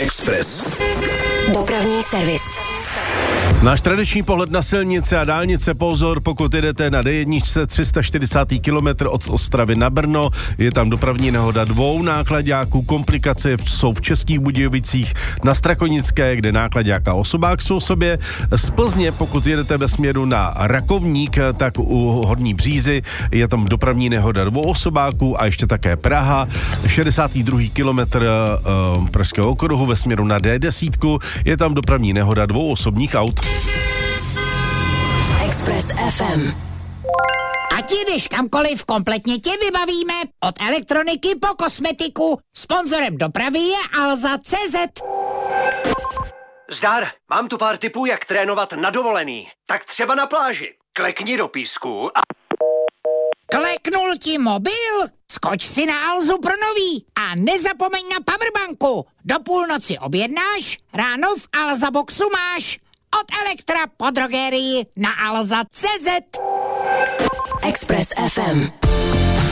Express. Dopravní servis. Náš tradiční pohled na silnice a dálnice. Pozor, pokud jedete na D1 340 km od Ostravy na Brno, je tam dopravní nehoda 2 náklaďáků. Komplikace jsou v Českých Budějovicích na Strakonické, kde náklaďák a osobák jsou sobě. Z Plzně, pokud jedete ve směru na Rakovník, tak u Horní Břízy je tam dopravní nehoda 2 osobáků a ještě také Praha. 62. kilometr Pražského okruhu ve směru na D10 je tam dopravní nehoda 2 osobních aut. Express FM. Ať jdeš kamkoliv, kompletně tě vybavíme. Od elektroniky po kosmetiku. Sponzorem dopravy je Alza.cz. Zdar, mám tu pár tipů, jak trénovat na dovolený. Tak třeba na pláži. Klekni do písku a... Kleknul ti mobil? Skoč si na Alzu pro nový a nezapomeň na powerbanku. Do půlnoci objednáš, ráno v Alza Boxu máš. Od Elektra po drogerii na Alza.cz. Express FM.